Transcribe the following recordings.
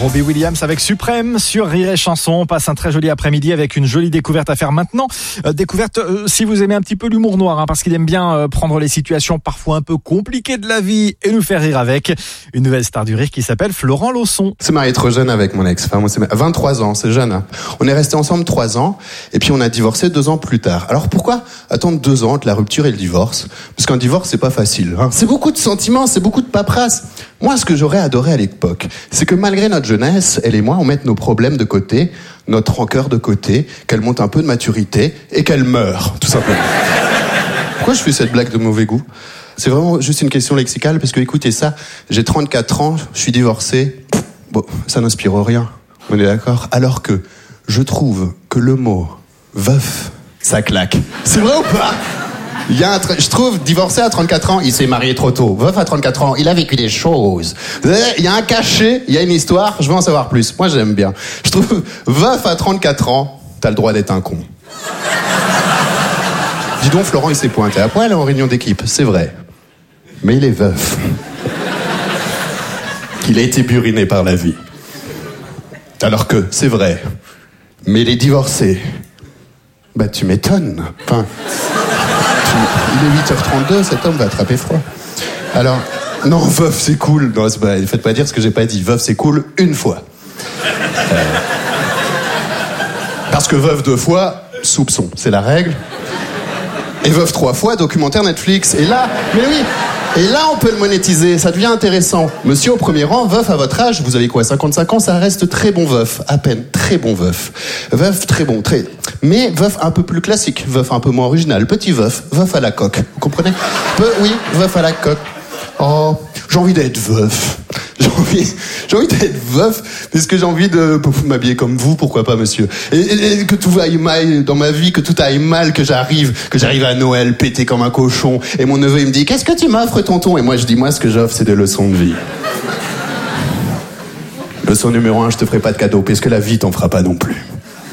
Robbie Williams avec Suprême sur Rire et Chanson. On passe un très joli après-midi avec une jolie découverte à faire maintenant. Découverte si vous aimez un petit peu l'humour noir, parce qu'il aime bien prendre les situations parfois un peu compliquées de la vie et nous faire rire avec. Une nouvelle star du rire qui s'appelle Florent Lausson. C'est marié trop jeune avec mon ex. Enfin, moi, c'est 23 ans, c'est jeune. Hein. On est restés ensemble 3 ans et puis on a divorcé 2 ans plus tard. Alors pourquoi attendre 2 ans entre la rupture et le divorce? Parce qu'un divorce, c'est pas facile. Hein. C'est beaucoup de sentiments, c'est beaucoup de paperasse. Moi, ce que j'aurais adoré à l'époque, c'est que malgré notre jeunesse, elle et moi, on mette nos problèmes de côté, notre rancœur de côté, qu'elle monte un peu de maturité et qu'elle meure, tout simplement. Pourquoi je fais cette blague de mauvais goût? C'est vraiment juste une question lexicale, parce que écoutez ça, j'ai 34 ans, je suis divorcé, bon, ça n'inspire rien, on est d'accord? Alors que je trouve que le mot veuf, ça claque. C'est vrai ou pas? Je trouve, divorcé à 34 ans, il s'est marié trop tôt. Veuf à 34 ans, il a vécu des choses. Il y a un cachet, il y a une histoire, je veux en savoir plus. Moi, j'aime bien. Je trouve, veuf à 34 ans, t'as le droit d'être un con. Dis donc, Florent, il s'est pointé à poil en réunion d'équipe, c'est vrai. Mais il est veuf. Il a été buriné par la vie. Alors que, c'est vrai. Mais il est divorcé. Bah, tu m'étonnes. Enfin... Il est 8h32, cet homme va attraper froid. Alors, non, veuf, c'est cool. Non, faites pas dire ce que j'ai pas dit. Veuf, c'est cool une fois. Parce que veuf 2 fois, soupçon, c'est la règle. Et veuf 3 fois, documentaire Netflix. Et là, mais oui, et là on peut le monétiser, ça devient intéressant. Monsieur au premier rang, veuf à votre âge, vous avez quoi, 55 ans, ça reste très bon veuf, à peine, très bon veuf. Veuf très bon, très... Mais veuf un peu plus classique, veuf un peu moins original, petit veuf, veuf à la coque, vous comprenez? Oui, veuf à la coque. Oh, j'ai envie d'être veuf. J'ai envie d'être veuf, parce que j'ai envie de m'habiller comme vous, pourquoi pas, monsieur. Et que tout aille mal dans ma vie, que tout aille mal, que j'arrive à Noël pété comme un cochon, et mon neveu, il me dit, qu'est-ce que tu m'offres, tonton? Et moi, je dis, moi, ce que j'offre, c'est des leçons de vie. Leçon numéro 1, je te ferai pas de cadeau, parce que la vie t'en fera pas non plus.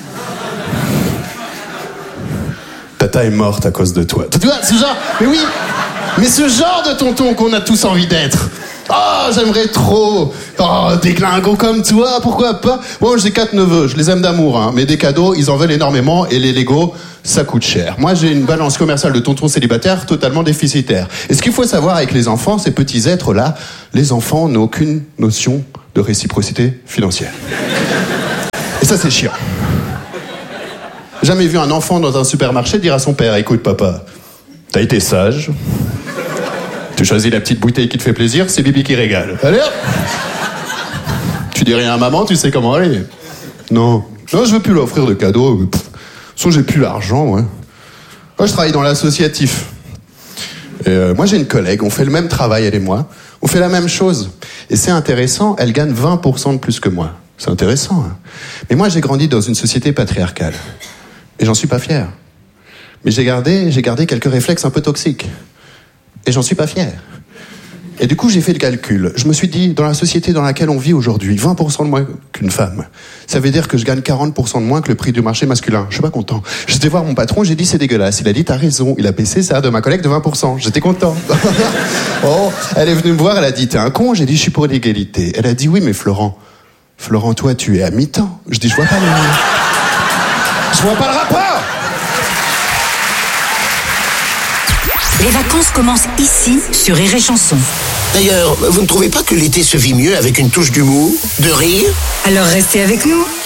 Tata est morte à cause de toi. Tu vois, ce genre, mais oui, mais ce genre de tonton qu'on a tous envie d'être. Oh, j'aimerais trop. Oh, des glingos comme toi, pourquoi pas? Bon, j'ai 4 neveux, je les aime d'amour, hein, mais des cadeaux, ils en veulent énormément, et les Legos, ça coûte cher. Moi, j'ai une balance commerciale de tonton célibataire totalement déficitaire. Et ce qu'il faut savoir avec les enfants, ces petits êtres-là, les enfants n'ont aucune notion de réciprocité financière. Et ça, c'est chiant. Jamais vu un enfant dans un supermarché dire à son père, écoute papa, t'as été sage, tu choisis la petite bouteille qui te fait plaisir, c'est Bibi qui régale. Allez hop. Tu dis rien à maman, tu sais comment aller. Non, je veux plus lui offrir de cadeaux. De toute façon, j'ai plus l'argent, ouais. Moi, je travaille dans l'associatif. Et moi, j'ai une collègue, on fait le même travail, elle et moi. On fait la même chose. Et c'est intéressant, elle gagne 20% de plus que moi. C'est intéressant, hein. Mais moi, j'ai grandi dans une société patriarcale. Et j'en suis pas fier. Mais j'ai gardé quelques réflexes un peu toxiques. Et j'en suis pas fier. Et du coup, j'ai fait le calcul. Je me suis dit, dans la société dans laquelle on vit aujourd'hui, 20% de moins qu'une femme. Ça veut dire que je gagne 40% de moins que le prix du marché masculin. Je suis pas content. J'étais voir mon patron, j'ai dit, c'est dégueulasse. Il a dit, t'as raison. Il a baissé ça de ma collègue de 20%. J'étais content. Oh, elle est venue me voir, elle a dit, t'es un con. J'ai dit, je suis pour l'égalité. Elle a dit, oui, mais Florent, toi, tu es à mi-temps. Je dis, je vois pas le rapport. Les vacances commencent ici, sur Rire et Chanson. D'ailleurs, vous ne trouvez pas que l'été se vit mieux avec une touche d'humour, de rire? Alors restez avec nous.